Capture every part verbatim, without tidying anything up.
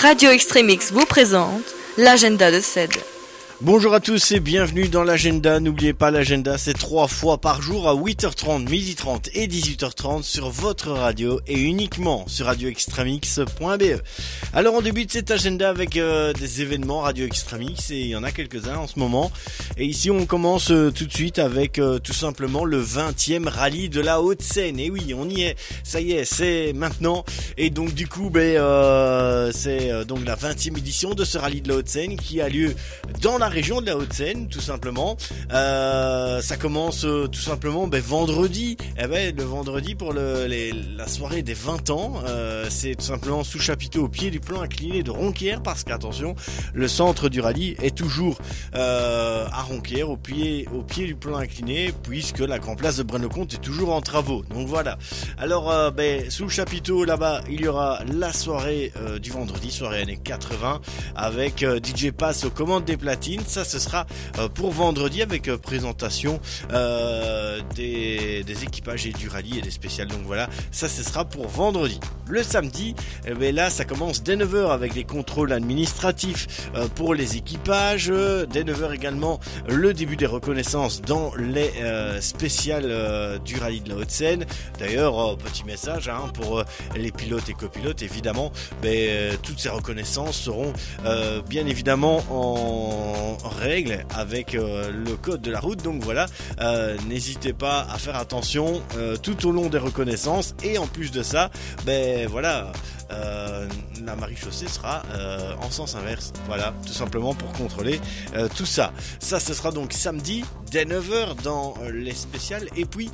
Radio Extremix vous présente l'agenda de C E D. Bonjour à tous et bienvenue dans l'agenda. N'oubliez pas, l'agenda c'est trois fois par jour à huit heures trente, midi trente et dix-huit heures trente sur votre radio et uniquement sur radio extremix point b e. Alors on débute cet agenda avec euh, des événements Radio Extremix et il y en a quelques-uns en ce moment. Et ici on commence euh, tout de suite avec euh, tout simplement le vingtième rallye de la Haute-Seine. Et oui, on y est, ça y est, c'est maintenant. Et donc du coup, ben, euh, c'est euh, donc la vingtième édition de ce rallye de la Haute-Seine qui a lieu dans la région de la Haute-Seine, tout simplement. Euh, ça commence euh, tout simplement ben, vendredi. Eh ben, le vendredi pour le, les, la soirée des vingt ans. Euh, c'est tout simplement sous chapiteau au pied du plan incliné de Ronquières, parce qu'attention, le centre du rallye est toujours euh, à Ronquières, au pied, au pied du plan incliné, puisque la Grand Place de Braine-le-Comte est toujours en travaux. Donc voilà. Alors, euh, ben, sous le chapiteau, là-bas, il y aura la soirée euh, du vendredi, soirée années quatre-vingts, avec euh, D J Pass aux commandes des platines. Ça, ce sera euh, pour vendredi avec euh, présentation euh, des, des équipages et du rallye et des spéciales. Donc voilà, ça, ce sera pour vendredi. Le samedi, eh bien là, ça commence dès neuf heures avec les contrôles administratifs euh, pour les équipages. Dès neuf heures également, le début des reconnaissances dans les euh, spéciales euh, du rallye de la Haute-Seine. D'ailleurs, euh, petit message hein, pour euh, les pilotes et copilotes, évidemment, mais, euh, toutes ces reconnaissances seront euh, bien évidemment en, en règle avec euh, le code de la route. Donc voilà, euh, n'hésitez pas à faire attention euh, tout au long des reconnaissances. Et en plus de ça, ben voilà, euh, la maréchaussée sera euh, en sens inverse. Voilà, tout simplement pour contrôler euh, tout ça. Ça, ce sera donc samedi dès neuf heures dans euh, les spéciales. Et puis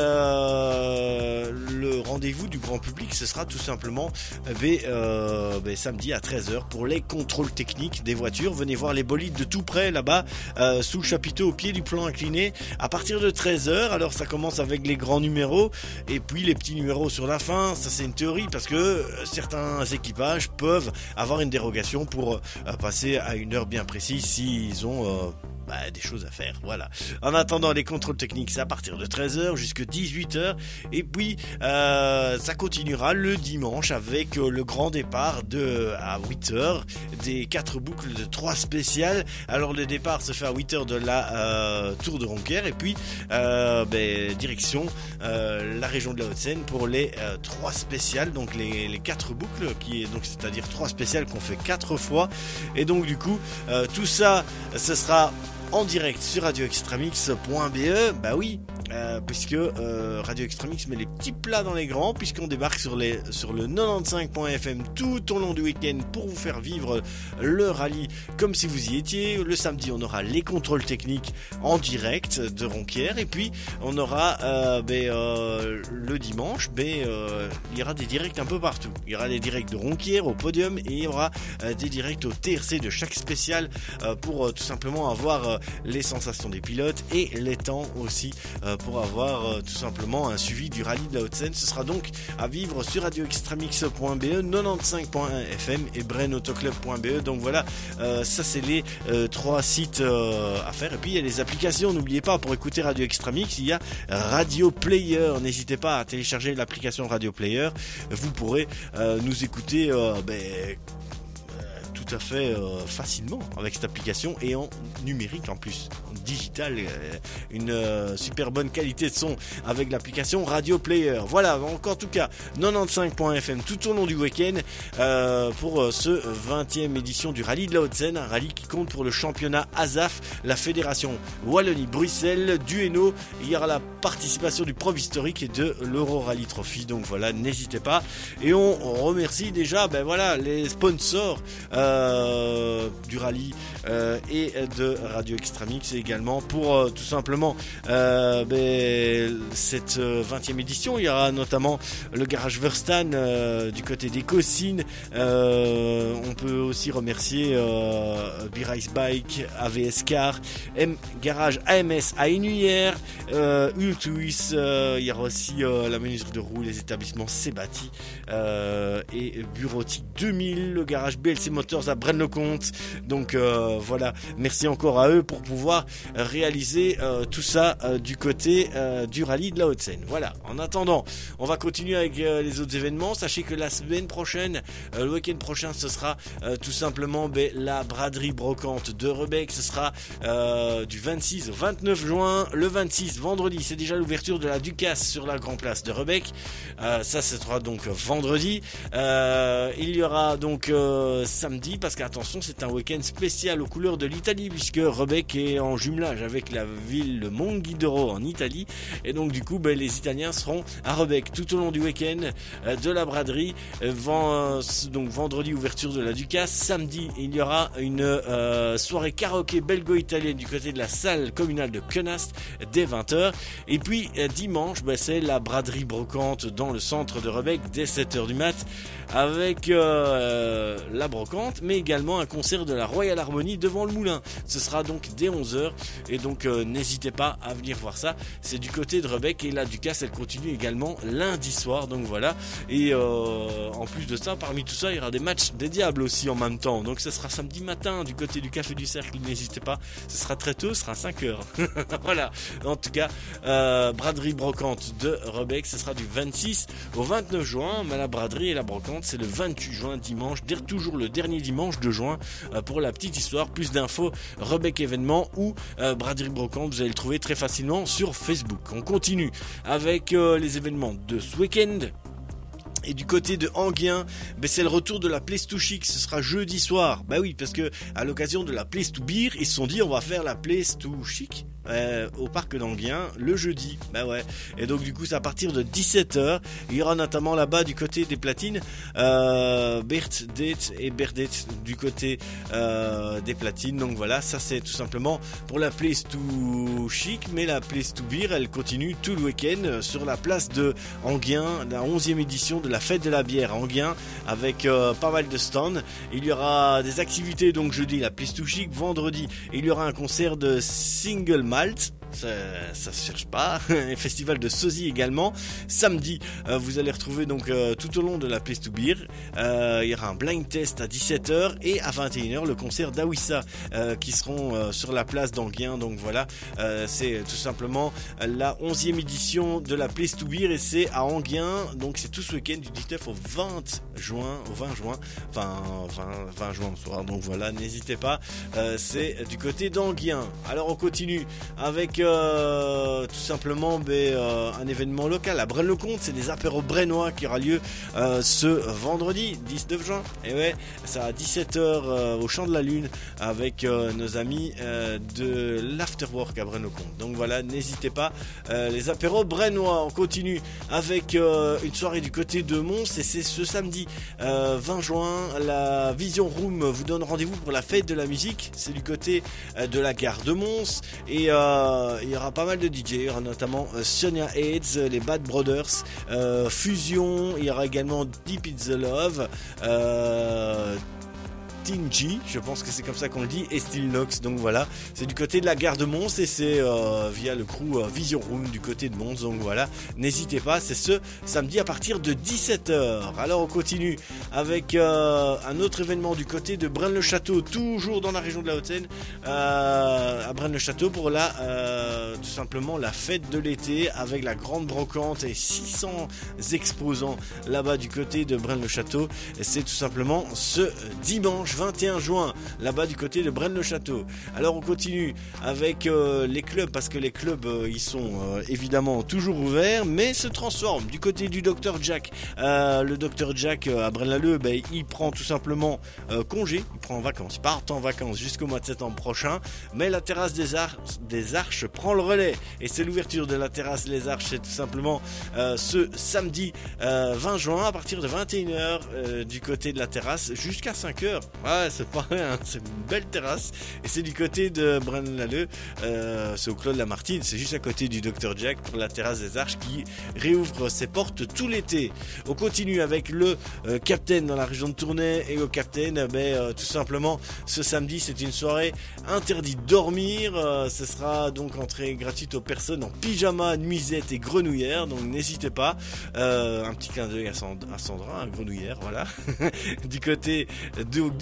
euh, le rendez-vous du grand public, ce sera tout simplement euh, ben, euh, ben, samedi à treize heures pour les contrôles techniques des voitures. Venez voir les bolides de tout près là-bas, euh, sous le chapiteau au pied du plan incliné à partir de treize heures. Alors ça commence avec les grands numéros et puis les petits numéros sur la fin. Ça, c'est une théorie parce que euh, certains équipages peuvent avoir une dérogation pour euh, passer à une heure bien précise s'ils ont euh, bah, des choses à faire. Voilà. En attendant, les contrôles techniques, c'est à partir de treize heures jusqu'à dix-huit heures. Et puis euh, ça continuera le dimanche avec euh, le grand départ de à huit heures des quatre boucles de trois spéciales. Alors le départ se fait à huit heures de la euh, Tour de Ronquières et puis euh, ben, direction euh, la région de la Haute-Seine pour les euh, trois spéciales, donc les, les quatre boucles, qui est donc c'est-à-dire trois spéciales qu'on fait quatre fois. Et donc du coup euh, tout ça, ce sera en direct sur radio extremix point b e. Bah oui, euh, puisque euh, Radio Extremix met les petits plats dans les grands, puisqu'on débarque sur, les, sur le quatre-vingt-quinze point f m tout au long du week-end pour vous faire vivre le rallye comme si vous y étiez. Le samedi, on aura les contrôles techniques en direct de Ronquières, et puis on aura euh, ben, euh, le dimanche, ben, euh, il y aura des directs un peu partout. Il y aura des directs de Ronquières au podium et il y aura euh, des directs au T R C de chaque spécial euh, pour euh, tout simplement avoir euh, les sensations des pilotes et les temps aussi euh, pour avoir euh, tout simplement un suivi du rallye de la Haute-Seine. Ce sera donc à vivre sur radio extremix point b e, quatre-vingt-quinze point un f m et braine autoclub point b e. Donc voilà, euh, ça c'est les euh, trois sites euh, à faire. Et puis il y a les applications, n'oubliez pas, pour écouter Radio Extremix, il y a Radio Player. N'hésitez pas à télécharger l'application Radio Player. Vous pourrez euh, nous écouter euh, ben, tout à fait euh, facilement avec cette application et en numérique en plus, en digital, euh, une euh, super bonne qualité de son avec l'application Radio Player. Voilà, donc en tout cas quatre-vingt-quinze point f m tout au long du week-end euh, pour euh, ce vingtième édition du rallye de la Haute-Seine, un rallye qui compte pour le championnat A S A F, la fédération Wallonie-Bruxelles, du Hainaut. Il y aura la participation du Prov historique et de l'Euro Rally Trophy. Donc voilà, n'hésitez pas. Et on remercie déjà ben voilà, les sponsors euh, du rallye euh, et de Radio Extremix également pour euh, tout simplement euh, ben, cette vingtième édition. Il y aura notamment le garage Verstan euh, du côté des Cossines. Euh, on peut aussi remercier euh, B-Rice Bike, A V S Car, M Garage A M S à Inuyère, euh, Ultuis, euh, il y aura aussi euh, la menuiserie de roue, les établissements Sebati euh, et Bureautique deux mille, le garage B L C Motors à Braine-le-Comte. Donc euh, voilà, merci encore à eux pour pouvoir réaliser euh, tout ça euh, du côté euh, du rallye de la Haute-Seine. Voilà, en attendant, on va continuer avec euh, les autres événements. Sachez que la semaine prochaine, euh, le week-end prochain, ce sera euh, tout simplement ben, la braderie brocante de Rebec. Ce sera euh, du vingt-six au vingt-neuf juin. Le vingt-six, vendredi, c'est déjà l'ouverture de la Ducasse sur la Grand Place de Rebec. Euh, ça, ce sera donc vendredi. Euh, il y aura donc euh, samedi, parce qu'attention, c'est un week-end spécial aux couleurs de l'Italie, puisque Rebec est en jumelage avec la ville de Monghidoro en Italie. Et donc du coup, ben, les Italiens seront à Rebec tout au long du week-end euh, de la braderie. Euh, vend, donc vendredi, ouverture de la Ducasse. Samedi, il y aura une euh, soirée karaoké belgo-italienne du côté de la salle communale de Quenast dès vingt heures. Et puis euh, dimanche, ben, c'est la braderie brocante dans le centre de Rebec dès sept heures du mat avec euh, la brocante, mais également un concert de la Royal Harmony devant le moulin. Ce sera donc dès onze heures et donc euh, n'hésitez pas à venir voir ça. C'est du côté de Rebec et la Ducasse, elle continue également lundi soir. Donc voilà. Et euh, en plus de ça, parmi tout ça, il y aura des matchs des Diables aussi en même temps. Donc ce sera samedi matin du côté du Café du Cercle. N'hésitez pas. Ce sera très tôt, ce sera cinq heures. Voilà. En tout cas, euh, braderie brocante de Rebec, ce sera du vingt-six au vingt-neuf juin. Mais la braderie et la brocante, c'est le vingt-huit juin, dimanche, toujours le dernier dimanche de juin. Euh, pour la petite histoire, plus d'infos, Rebec événement ou euh, braderie brocante, vous allez le trouver très facilement sur Facebook. On continue avec euh, les événements de ce week-end. Et du côté de Enghien, ben c'est le retour de la Place to Chic, ce sera jeudi soir. Bah oui, parce que à l'occasion de la Place to Beer, ils se sont dit on va faire la Place to Chic euh, au parc d'Enghien le jeudi. Bah ouais. Et donc du coup c'est à partir de dix-sept heures. Il y aura notamment là-bas du côté des platines euh, Bert, Date et Berdet du côté euh, des platines. Donc voilà, ça c'est tout simplement pour la Place to Chic, mais la Place to Beer, elle continue tout le week-end sur la place de Enghien, la onzième édition de la fête de la bière à Enghien avec euh, pas mal de stands. Il y aura des activités donc jeudi la Place to Chic, vendredi il y aura un concert de Single Malt. Ça, ça se cherche pas. Un festival de sosie également. Samedi, euh, vous allez retrouver donc euh, tout au long de la Place to Beer. Euh, il y aura un blind test à dix-sept heures et à vingt et une heures le concert d'Awissa euh, qui seront euh, sur la place d'Enghien. Donc voilà, euh, c'est tout simplement la onzième édition de la Place to Beer et c'est à Enghien. Donc c'est tout ce week-end du dix-neuf au vingt juin, au vingt juin, enfin vingt, vingt juin le soir. Donc voilà, n'hésitez pas. Euh, c'est du côté d'Enghien. Alors on continue avec Euh, tout simplement ben, euh, un événement local à Braine-le-Comte, c'est des apéros brennois qui aura lieu euh, ce vendredi dix-neuf juin, et ouais, c'est à dix-sept heures euh, au Champ de la Lune avec euh, nos amis euh, de l'Afterwork à Braine-le-Comte. Donc voilà, n'hésitez pas, euh, les apéros brennois. On continue avec euh, une soirée du côté de Mons et c'est ce samedi euh, vingt juin, la Vision Room vous donne rendez-vous pour la fête de la musique, c'est du côté euh, de la gare de Mons et euh, il y aura pas mal de D J, il y aura notamment euh, Sonia Aids, les Bad Brothers, euh, Fusion, il y aura également Deep It's the Love, euh, Tingy, je pense que c'est comme ça qu'on le dit, et Still Nox. Donc voilà, c'est du côté de la gare de Mons et c'est euh, via le crew euh, Vision Room du côté de Mons. Donc voilà, n'hésitez pas, c'est ce samedi à partir de dix-sept heures. Alors on continue avec euh, un autre événement du côté de Braine-le-Château, toujours dans la région de la Haute-Seine, euh, à Braine-le-Château pour la euh, tout simplement la fête de l'été avec la grande brocante et six cents exposants là-bas du côté de Braine-le-Château. Et c'est tout simplement ce dimanche vingt et un juin, là-bas du côté de Braine-le-Château. Alors on continue avec euh, les clubs, parce que les clubs euh, ils sont euh, évidemment toujours ouverts, mais se transforment du côté du docteur Jack. Euh, le docteur Jack euh, à Braine-l'Alleud, ben, il prend tout simplement euh, congé, il prend en vacances, il part en vacances jusqu'au mois de septembre prochain, mais la terrasse des, Ar- des Arches prend le relais, et c'est l'ouverture de la terrasse des Arches, c'est tout simplement euh, ce samedi euh, vingt juin à partir de vingt et une heures euh, du côté de la terrasse jusqu'à cinq heures. Ouais, c'est pas rien, hein. C'est une belle terrasse et c'est du côté de Braine-l'Alleud, euh, c'est au Clos de la Martine, c'est juste à côté du docteur Jack pour la terrasse des Arches qui réouvre ses portes tout l'été. On continue avec le euh, Captain dans la région de Tournai et au Captain, ben, euh, tout simplement ce samedi c'est une soirée interdit de dormir, euh, ce sera donc entrée gratuite aux personnes en pyjama, nuisette et grenouillère, donc n'hésitez pas, euh, un petit clin d'œil à, Sand- à Sandra, un grenouillère, voilà, du côté de, du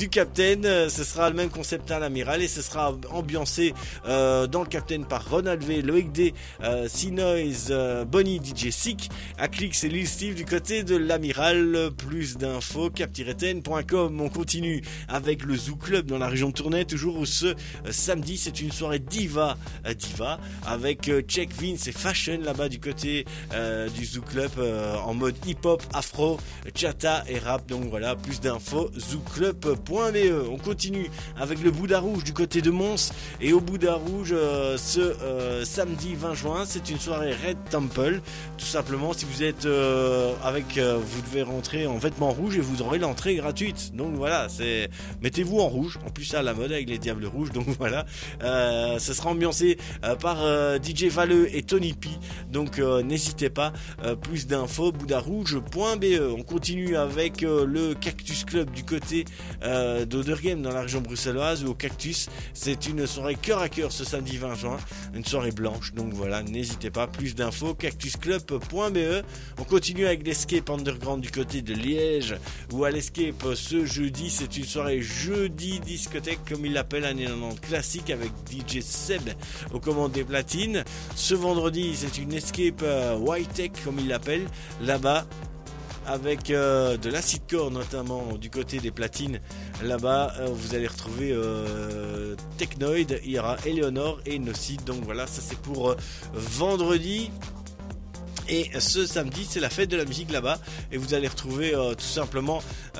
du Captain. Euh, ce sera le même concept à l'Amiral et ce sera ambiancé euh, dans le Captain par Ronald V, Loïc D, euh, C-Noise, euh, Bonnie, D J Sick, Aclix et Lil Steve du côté de l'Amiral. Plus d'infos cap tiret ten point com. On continue avec le Zoo Club dans la région de Tournai, toujours ce euh, samedi. C'est une soirée diva, euh, diva avec euh, Check Vince et Fashion là-bas du côté euh, du Zoo Club euh, en mode hip-hop, afro, chata et rap. Donc voilà, plus d'infos zoo club point b e. On continue avec le Bouddha Rouge du côté de Mons, et au Bouddha Rouge euh, ce euh, samedi vingt juin, c'est une soirée Red Temple. Tout simplement, si vous êtes euh, avec euh, vous devez rentrer en vêtements rouges et vous aurez l'entrée gratuite. Donc voilà, c'est mettez-vous en rouge. En plus ça à la mode avec les diables rouges. Donc voilà, euh, ça sera ambiancé euh, par euh, D J Valeux et Tony P. Donc euh, n'hésitez pas. Euh, plus d'infos bouddha rouge point b e. On continue avec euh, le Cactus Club du côté euh, d'Oderghem dans la région bruxelloise, où au Cactus c'est une soirée cœur à cœur ce samedi vingt juin, une soirée blanche. Donc voilà, n'hésitez pas. Plus d'infos cactus club point b e. On continue avec l'Escape Underground du côté de Liège, où à l'Escape ce jeudi c'est une soirée jeudi discothèque comme il l'appelle, un élément classique avec D J Seb aux commandes des platines. Ce vendredi c'est une Escape euh, White Tech comme il l'appelle là-bas, avec euh, de l'acid-core notamment du côté des platines. Là-bas euh, vous allez retrouver euh, Technoid, il y aura Eleonore et Nocid. Donc voilà, ça c'est pour euh, vendredi. Et ce samedi c'est la fête de la musique là-bas, et vous allez retrouver euh, tout simplement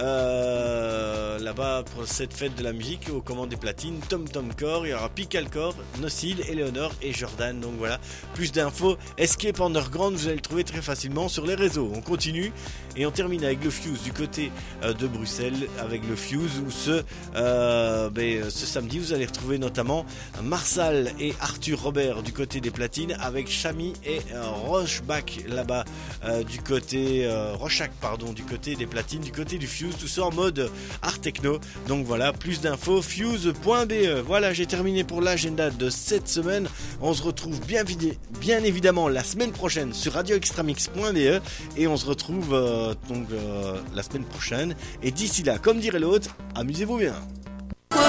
euh, là-bas pour cette fête de la musique aux commandes des platines Tom Tom Core, il y aura Picalcore, Nocid, Eleonore et Jordan. Donc voilà, plus d'infos Escape Underground, vous allez le trouver très facilement sur les réseaux. On continue et on termine avec le Fuse du côté euh, de Bruxelles, avec le Fuse où ce, euh, ben, ce samedi vous allez retrouver notamment Marsal et Arthur Robert du côté des platines, avec Chami et euh, Rochebach là-bas euh, du côté euh, Rochac pardon du côté des platines, du côté du Fuse, tout ça en mode art techno. Donc voilà, plus d'infos fuse point b e. Voilà, j'ai terminé pour l'agenda de cette semaine. On se retrouve bien, vidé, bien évidemment la semaine prochaine sur radio extramix point b e, et on se retrouve euh, donc euh, la semaine prochaine, et d'ici là, comme dirait l'autre, amusez-vous bien.